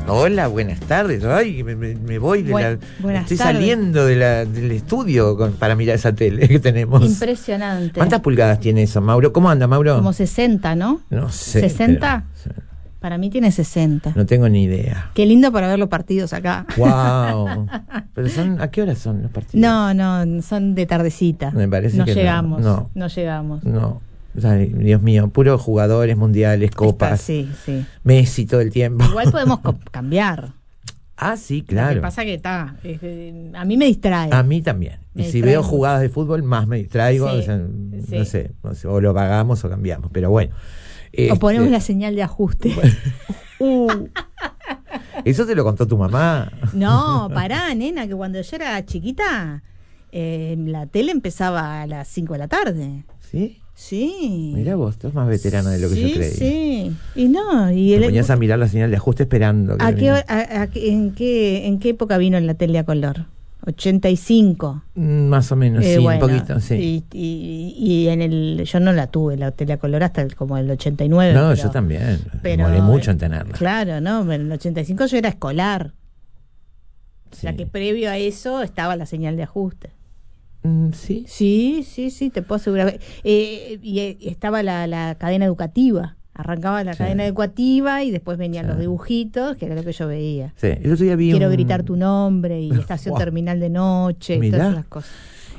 Hola, buenas tardes. Ay, me voy de buenas estoy tardes. saliendo del estudio para mirar esa tele que tenemos. Impresionante. ¿Cuántas pulgadas tiene eso, Mauro? ¿Cómo anda, Mauro? Como 60, ¿no? No sé. ¿60? Pero, para mí tiene 60. no tengo ni idea. Qué lindo para ver los partidos acá. Wow. Pero ¿a qué hora son los partidos? No, son de tardecita. Me parece no que llegamos. no. No llegamos. No. Ay, Dios mío, puros jugadores mundiales, copas. Sí. Messi todo el tiempo. Igual podemos cambiar. Ah, sí, claro. Lo que pasa que a mí me distrae. A mí también. Y si veo jugadas de fútbol, más me distraigo. Sí, o sea, no sé, o lo pagamos o cambiamos. Pero bueno. O ponemos la señal de ajuste. ¿Eso te lo contó tu mamá? No, pará, nena, que cuando yo era chiquita, la tele empezaba a las 5 de la tarde. ¿Sí? Sí. Mirá vos, tú eres más veterana de lo que yo creía. Sí. Y te ponías a mirar la señal de ajuste esperando. ¿En qué época vino la tele a color? 85. Más o menos, sí, bueno, un poquito, sí. Y yo no la tuve, la tele a color, hasta como el 89. No, yo también. Demoré mucho en tenerla. Claro, ¿no? En el 85 yo era escolar. Sí. O sea que previo a eso estaba la señal de ajuste. Sí. Sí, te puedo asegurar. Y estaba la cadena educativa. Arrancaba la cadena educativa y después venían los dibujitos, que era lo que yo veía. Sí, el otro día vi Quiero gritar tu nombre y Estación Terminal de Noche, y todas esas cosas.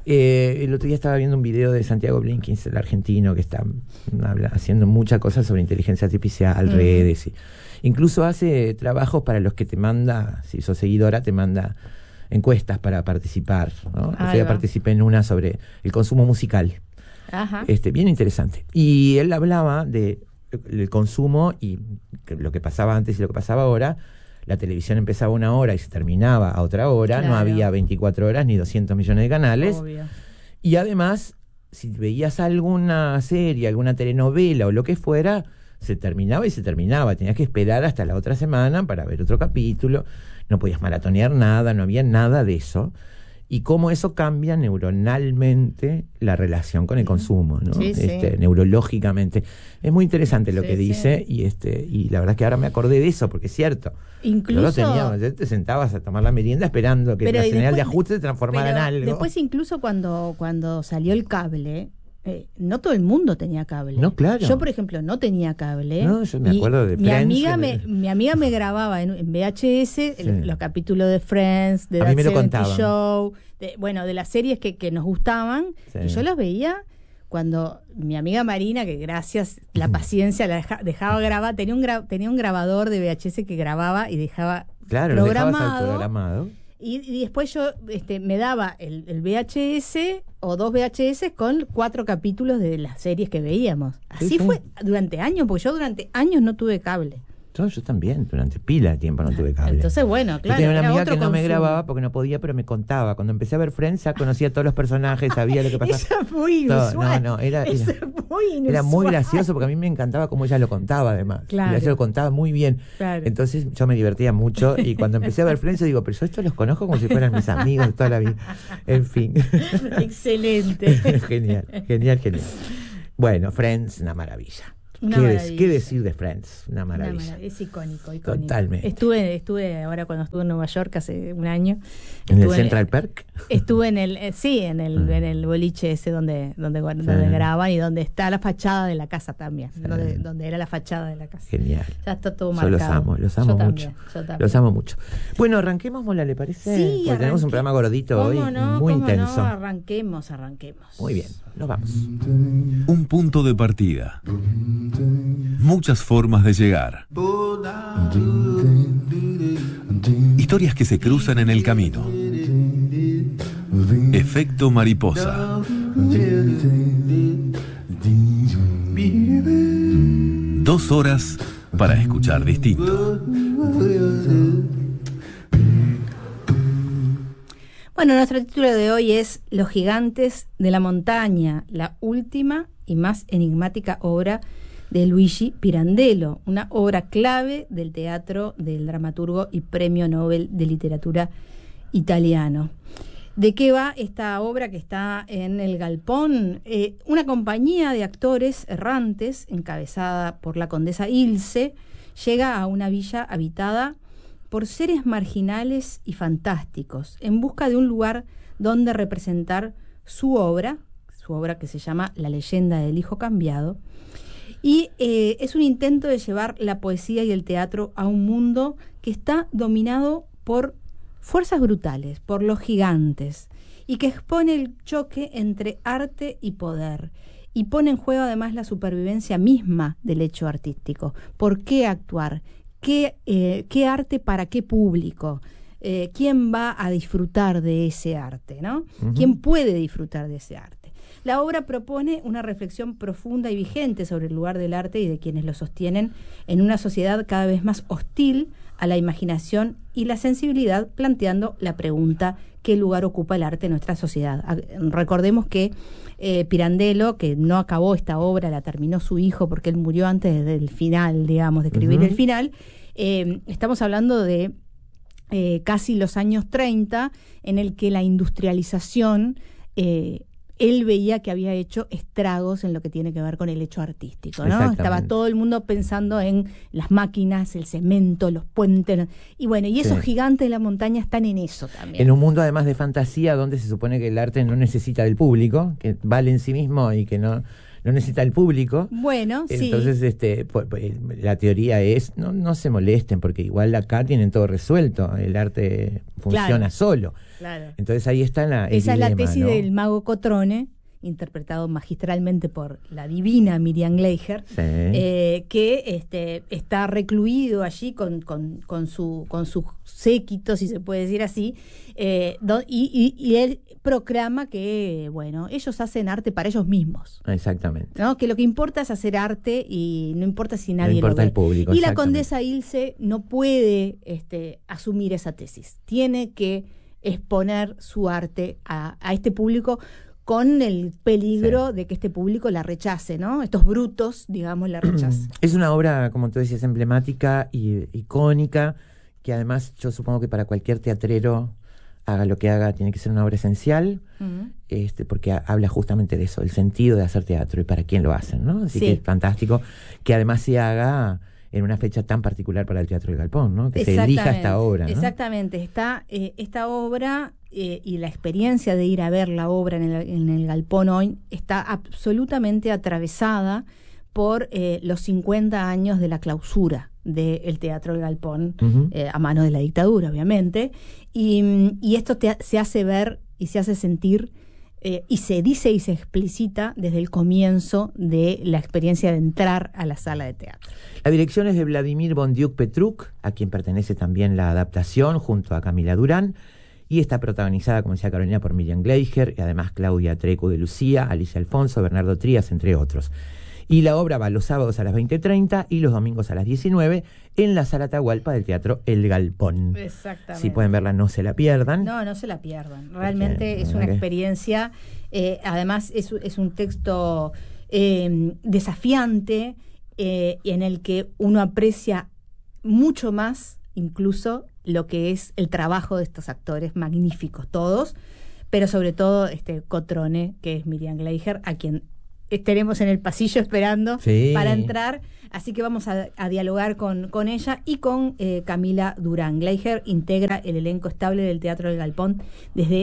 El otro día estaba viendo un video de Santiago Blinkins, el argentino, que está haciendo muchas cosas sobre inteligencia artificial, redes. Incluso hace trabajos para los que te manda, si sos seguidora, te manda encuestas para participar, ¿no? Yo participé en una sobre el consumo musical. Ajá. Bien interesante. Y él hablaba de el consumo y lo que pasaba antes y lo que pasaba ahora. La televisión empezaba a 1 hora y se terminaba a otra hora. Claro. No había 24 horas ni 200 millones de canales. Obvio. Y además, si veías alguna serie, alguna telenovela o lo que fuera, se terminaba y se terminaba. Tenías que esperar hasta la otra semana para ver otro capítulo. No podías maratonear nada, no había nada de eso. Y cómo eso cambia neuronalmente la relación con el consumo, ¿no? Sí. Neurológicamente. Es muy interesante lo que dice, y la verdad es que ahora me acordé de eso, porque es cierto. Incluso te sentabas a tomar la merienda esperando que la señal de ajuste se transformara en algo. Después incluso cuando salió el cable, no todo el mundo tenía cable. No, claro. Yo, por ejemplo, no tenía cable. No, yo me acuerdo de Friends. Mi amiga me grababa en VHS los capítulos de Friends, de That 70 Show, de las series que nos gustaban. Y yo los veía cuando mi amiga Marina, que gracias la paciencia la dejaba grabar, tenía un grabador de VHS que grababa y dejaba programado. Y después yo me daba el VHS o 2 VHS con 4 capítulos de las series que veíamos. Así fue durante años, porque yo durante años no tuve cable. Yo también, durante pila de tiempo no tuve cable. Entonces, bueno, claro. Yo tenía una amiga que no consumo. me grababa porque no podía, pero me contaba. Cuando empecé a ver Friends, ya conocía a todos los personajes, sabía lo que pasaba. Eso es muy inusual. Era muy gracioso porque a mí me encantaba cómo ella lo contaba, además. Claro. Ella lo contaba muy bien. Claro. Entonces yo me divertía mucho. Y cuando empecé a ver Friends, yo digo, pero yo estos los conozco como si fueran mis amigos de toda la vida. En fin. Excelente. Genial. Bueno, Friends, una maravilla. ¿Qué decir de Friends? Una maravilla. Es icónico. Totalmente. Estuve ahora cuando estuve en Nueva York hace un año. ¿En el Central Park? Estuve en el boliche ese donde graban y donde está la fachada de la casa también. Donde era la fachada de la casa. Genial. Ya está todo marcado. Los amo mucho. Los amo mucho. Bueno, arranquemos, Mola, ¿le parece? Sí, porque tenemos un programa gordito hoy, muy intenso. No, arranquemos. Muy bien, nos vamos. Un punto de partida. Muchas formas de llegar. Historias que se cruzan en el camino. Efecto mariposa. 2 horas para escuchar distinto. Bueno, nuestro título de hoy es Los gigantes de la montaña, la última y más enigmática obra de Luigi Pirandello, una obra clave del teatro del dramaturgo y premio Nobel de literatura italiano. ¿De qué va esta obra que está en el Galpón? Una compañía de actores errantes, encabezada por la condesa Ilse, llega a una villa habitada por seres marginales y fantásticos, en busca de un lugar donde representar su obra que se llama La leyenda del hijo cambiado, y es un intento de llevar la poesía y el teatro a un mundo que está dominado por fuerzas brutales, por los gigantes, y que expone el choque entre arte y poder, y pone en juego además la supervivencia misma del hecho artístico. ¿Por qué actuar? ¿Qué arte para qué público? ¿Quién va a disfrutar de ese arte, ¿no? Uh-huh. ¿Quién puede disfrutar de ese arte? La obra propone una reflexión profunda y vigente sobre el lugar del arte y de quienes lo sostienen en una sociedad cada vez más hostil a la imaginación y la sensibilidad, planteando la pregunta: ¿qué lugar ocupa el arte en nuestra sociedad? Recordemos que Pirandello, que no acabó esta obra, la terminó su hijo porque él murió antes del final, digamos, de escribir el final. Estamos hablando de casi los años 30, en el que la industrialización, él veía que había hecho estragos en lo que tiene que ver con el hecho artístico, ¿no? Estaba todo el mundo pensando en las máquinas, el cemento, los puentes, y bueno, y esos gigantes de la montaña están en eso también. En un mundo además de fantasía, donde se supone que el arte no necesita del público, que vale en sí mismo y que no necesita el público. Bueno, entonces, la teoría es, no se molesten, porque igual acá tienen todo resuelto, el arte funciona solo. Claro. Entonces ahí está el Esa dilema, es la tesis, ¿no?, del mago Cotrone, interpretado magistralmente por la divina Miriam Gleicher, que está recluido allí con su séquito, si se puede decir así, y él proclama que, bueno, ellos hacen arte para ellos mismos. Exactamente. ¿No? Que lo que importa es hacer arte y no importa si nadie no importa lo ve. el público. Y la condesa Ilse no puede asumir esa tesis. Tiene que exponer su arte a este público, con el peligro de que este público la rechace, ¿no? Estos brutos, digamos, la rechacen. Es una obra, como tú decías, emblemática y icónica, que además yo supongo que para cualquier teatrero, haga lo que haga, tiene que ser una obra esencial, porque habla justamente de eso, el sentido de hacer teatro y para quién lo hacen, ¿no? Así que es fantástico que además se haga en una fecha tan particular para el Teatro del Galpón, ¿no? Que se elija esta obra, ¿no? Exactamente, está esta obra y la experiencia de ir a ver la obra en el Galpón hoy está absolutamente atravesada por los 50 años de la clausura del Teatro del Galpón, a mano de la dictadura, obviamente, y esto se hace ver y se hace sentir, y se dice y se explicita desde el comienzo de la experiencia de entrar a la sala de teatro. La dirección es de Vladimir Bondiuk-Petruk, a quien pertenece también la adaptación junto a Camila Durán, y está protagonizada, como decía Carolina, por Miriam Gleicher, y además Claudia Trecu de Lucía, Alicia Alfonso, Bernardo Trías, entre otros. Y la obra va los sábados a las 20:30 y los domingos a las 19 en la Sala Atahualpa del Teatro El Galpón. Exactamente. Si pueden verla, no se la pierdan. No se la pierdan. Realmente es una experiencia. Además, es un texto desafiante, en el que uno aprecia mucho más, incluso, lo que es el trabajo de estos actores magníficos, todos, pero sobre todo Cotrone, que es Miriam Gleicher, a quien estaremos en el pasillo esperando para entrar, así que vamos a dialogar con ella y con Camila Durán. Gleicher integra el elenco estable del Teatro del Galpón desde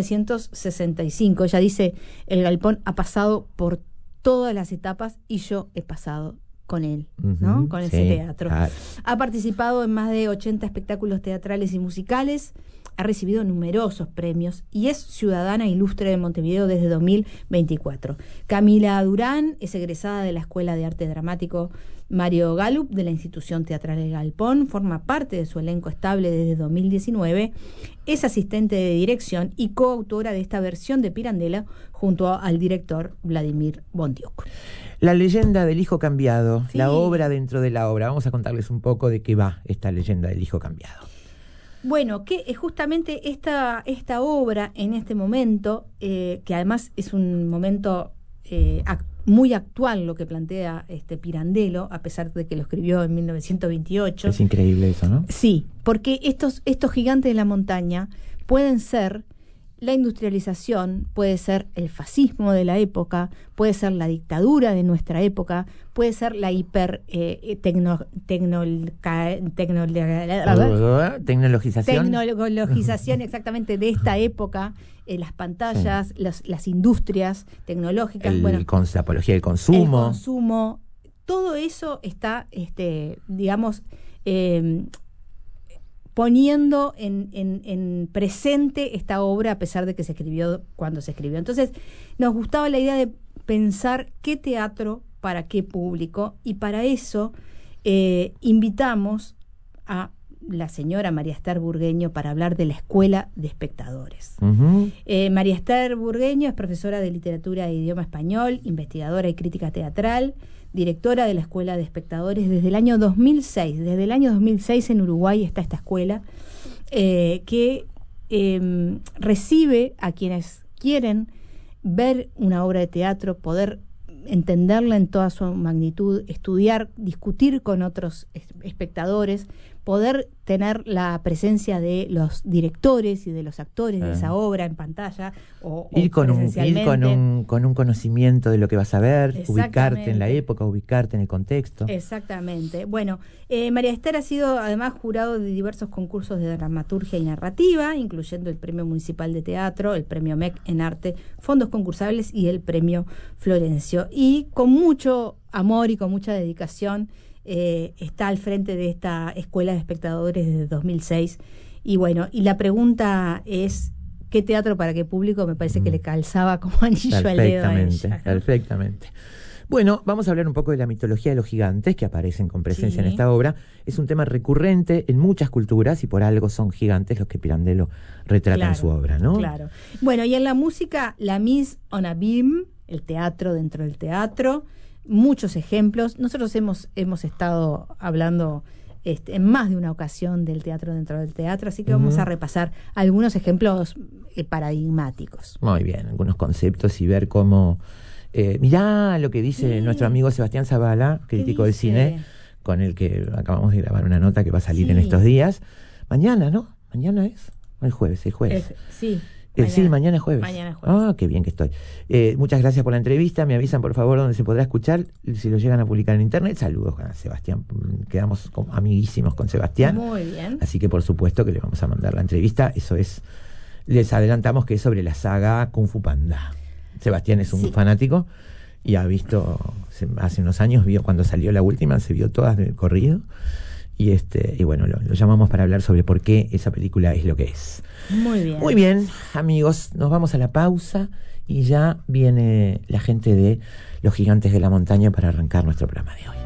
1965. Ella dice: el Galpón ha pasado por todas las etapas y yo he pasado con él, ¿no? Con ese teatro. Ha participado en más de 80 espectáculos teatrales y musicales, ha recibido numerosos premios y es ciudadana ilustre de Montevideo desde 2024. Camila Durán es egresada de la Escuela de Arte Dramático Mario Gallup de la Institución Teatral El Galpón, forma parte de su elenco estable desde 2019, es asistente de dirección y coautora de esta versión de Pirandello junto al director Vladimir Bondiuk. La leyenda del hijo cambiado, la obra dentro de la obra. Vamos a contarles un poco de qué va esta leyenda del hijo cambiado. Bueno, que justamente esta obra en este momento, que además es un momento muy actual lo que plantea Pirandello, a pesar de que lo escribió en 1928. Es increíble eso, ¿no? Sí, porque estos gigantes de la montaña pueden ser la industrialización, puede ser el fascismo de la época, puede ser la dictadura de nuestra época, puede ser la tecnologización exactamente de esta época, las pantallas, las industrias tecnológicas, la apología del consumo. El consumo, todo eso está, digamos, poniendo en presente esta obra, a pesar de que se escribió cuando se escribió. Entonces, nos gustaba la idea de pensar qué teatro para qué público, y para eso invitamos a la señora María Esther Burgueño para hablar de la Escuela de Espectadores. Uh-huh. María Esther Burgueño es profesora de literatura e idioma español, investigadora y crítica teatral, directora de la Escuela de Espectadores desde el año 2006. Desde el año 2006 en Uruguay está esta escuela que recibe a quienes quieren ver una obra de teatro, poder entenderla en toda su magnitud, estudiar, discutir con otros espectadores, poder tener la presencia de los directores y de los actores de esa obra en pantalla ir con un conocimiento de lo que vas a ver, ubicarte en la época, ubicarte en el contexto. Exactamente. Bueno, María Esther ha sido además jurado de diversos concursos de dramaturgia y narrativa, incluyendo el Premio Municipal de Teatro, el Premio MEC en Arte, fondos concursables y el Premio Florencio. Y con mucho amor y con mucha dedicación está al frente de esta Escuela de Espectadores desde 2006. Y bueno, y la pregunta es, ¿qué teatro para qué público? Me parece que le calzaba como anillo al dedo a ella, ¿no? Perfectamente. Bueno, vamos a hablar un poco de la mitología de los gigantes que aparecen con presencia en esta obra. Es un tema recurrente en muchas culturas y por algo son gigantes los que Pirandello retrata en su obra, ¿no? Claro. Bueno, y en la música, la mise en abîme, el teatro dentro del teatro, muchos ejemplos. Nosotros hemos estado hablando en más de una ocasión del teatro dentro del teatro, así que vamos a repasar algunos ejemplos paradigmáticos. Muy bien, algunos conceptos y ver cómo... mirá lo que dice nuestro amigo Sebastián Zavala, crítico de cine, con el que acabamos de grabar una nota que va a salir en estos días. Mañana, ¿no? ¿Mañana es? El jueves. Mañana es jueves. Mañana jueves. Ah, qué bien que estoy. Muchas gracias por la entrevista. Me avisan, por favor, dónde se podrá escuchar. Si lo llegan a publicar en internet. Saludos a Sebastián. Quedamos amiguísimos con Sebastián. Muy bien. Así que, por supuesto, que le vamos a mandar la entrevista. Eso es... Les adelantamos que es sobre la saga Kung Fu Panda. Sebastián es un fanático y ha visto... Hace unos años, cuando salió la última, se vio todas del corrido. Y bueno, lo llamamos para hablar sobre por qué esa película es lo que es. Muy bien. Muy bien, amigos, nos vamos a la pausa y ya viene la gente de Los Gigantes de la Montaña para arrancar nuestro programa de hoy.